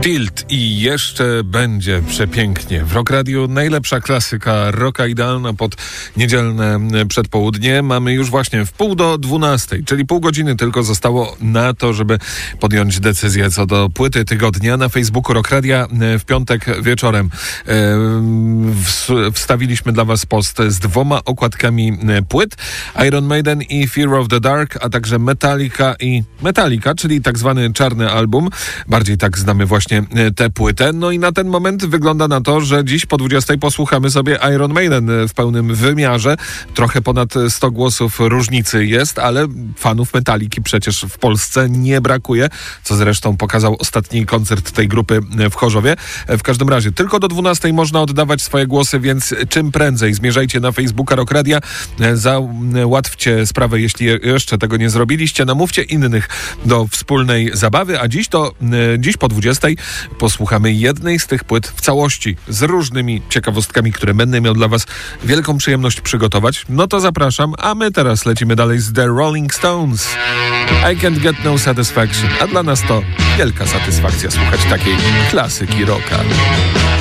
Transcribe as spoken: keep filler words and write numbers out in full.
Tilt i jeszcze będzie przepięknie. W Rock Radio najlepsza klasyka rocka idealna pod niedzielne przedpołudnie. Mamy już właśnie w pół do dwunastej, czyli pół godziny tylko zostało na to, żeby podjąć decyzję co do płyty tygodnia. Na Facebooku Rock Radia w piątek wieczorem wstawiliśmy dla was post z dwoma okładkami płyt. Iron Maiden i Fear of the Dark, a także Metallica i Metallica, czyli tak zwany czarny album. Bardziej tak znamy właśnie tę płytę. No i na ten moment wygląda na to, że dziś po dwudziestej posłuchamy sobie Iron Maiden w pełnym wymiarze. Trochę ponad sto głosów różnicy jest, ale fanów Metalliki przecież w Polsce nie brakuje, co zresztą pokazał ostatni koncert tej grupy w Chorzowie. W każdym razie tylko do dwunastej można oddawać swoje głosy, więc czym prędzej zmierzajcie na Facebooka Rock Radia, załatwcie sprawę, jeśli jeszcze tego nie zrobiliście, namówcie innych do wspólnej zabawy, a dziś to dziś po dwudziestej posłuchamy jednej z tych płyt w całości, z różnymi ciekawostkami, które będę miał dla was wielką przyjemność przygotować. No to zapraszam, a my teraz lecimy dalej z The Rolling Stones. I Can't Get No Satisfaction, a dla nas to wielka satysfakcja słuchać takiej klasyki rocka.